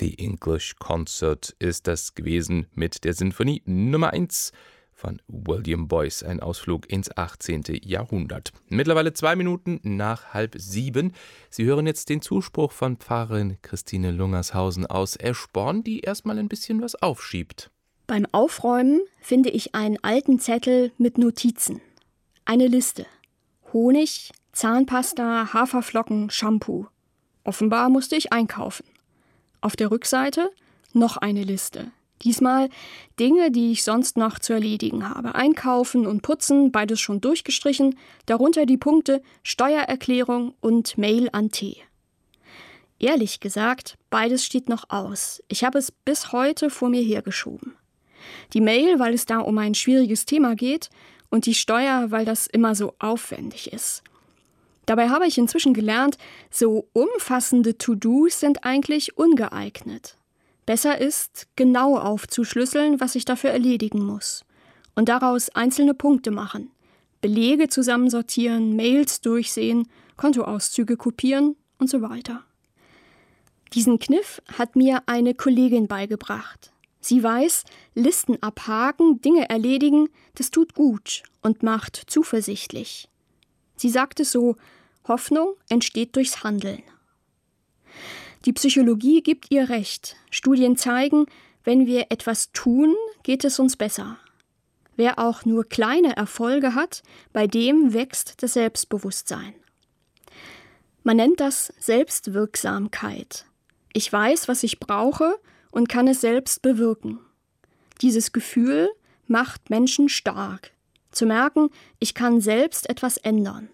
The English Concert ist das gewesen mit der Sinfonie Nummer 1 von William Boyce, ein Ausflug ins 18. Jahrhundert. Mittlerweile 2 Minuten nach 6:30. Sie hören jetzt den Zuspruch von Pfarrerin Christine Lungershausen aus Eschborn, die erstmal ein bisschen was aufschiebt. Beim Aufräumen finde ich einen alten Zettel mit Notizen. Eine Liste. Honig, Zahnpasta, Haferflocken, Shampoo. Offenbar musste ich einkaufen. Auf der Rückseite noch eine Liste. Diesmal Dinge, die ich sonst noch zu erledigen habe. Einkaufen und Putzen, beides schon durchgestrichen. Darunter die Punkte Steuererklärung und Mail an T. Ehrlich gesagt, beides steht noch aus. Ich habe es bis heute vor mir hergeschoben. Die Mail, weil es da um ein schwieriges Thema geht, und die Steuer, weil das immer so aufwendig ist. Dabei habe ich inzwischen gelernt, so umfassende To-Dos sind eigentlich ungeeignet. Besser ist, genau aufzuschlüsseln, was ich dafür erledigen muss. Und daraus einzelne Punkte machen. Belege zusammensortieren, Mails durchsehen, Kontoauszüge kopieren und so weiter. Diesen Kniff hat mir eine Kollegin beigebracht. Sie weiß, Listen abhaken, Dinge erledigen, das tut gut und macht zuversichtlich. Sie sagt es so: Hoffnung entsteht durchs Handeln. Die Psychologie gibt ihr recht. Studien zeigen, wenn wir etwas tun, geht es uns besser. Wer auch nur kleine Erfolge hat, bei dem wächst das Selbstbewusstsein. Man nennt das Selbstwirksamkeit. Ich weiß, was ich brauche und kann es selbst bewirken. Dieses Gefühl macht Menschen stark. Zu merken, ich kann selbst etwas ändern.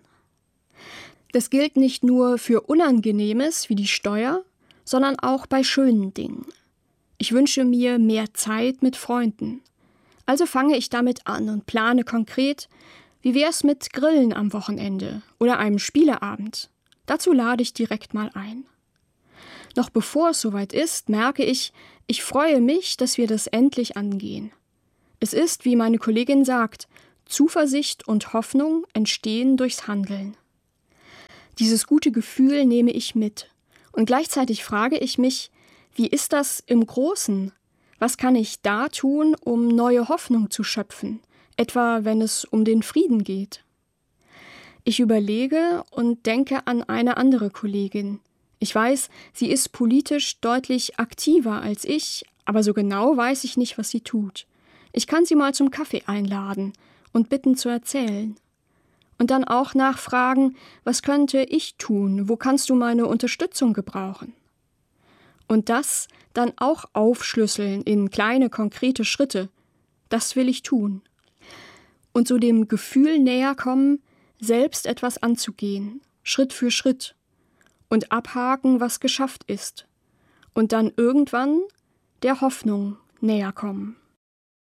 Das gilt nicht nur für Unangenehmes wie die Steuer, sondern auch bei schönen Dingen. Ich wünsche mir mehr Zeit mit Freunden. Also fange ich damit an und plane konkret, wie wär's mit Grillen am Wochenende oder einem Spieleabend. Dazu lade ich direkt mal ein. Noch bevor es soweit ist, merke ich, ich freue mich, dass wir das endlich angehen. Es ist, wie meine Kollegin sagt, Zuversicht und Hoffnung entstehen durchs Handeln. Dieses gute Gefühl nehme ich mit. Und gleichzeitig frage ich mich, wie ist das im Großen? Was kann ich da tun, um neue Hoffnung zu schöpfen, etwa wenn es um den Frieden geht? Ich überlege und denke an eine andere Kollegin. Ich weiß, sie ist politisch deutlich aktiver als ich, aber so genau weiß ich nicht, was sie tut. Ich kann sie mal zum Kaffee einladen und bitten zu erzählen. Und dann auch nachfragen, was könnte ich tun, wo kannst du meine Unterstützung gebrauchen? Und das dann auch aufschlüsseln in kleine, konkrete Schritte. Das will ich tun. Und so dem Gefühl näher kommen, selbst etwas anzugehen, Schritt für Schritt. Und abhaken, was geschafft ist. Und dann irgendwann der Hoffnung näher kommen.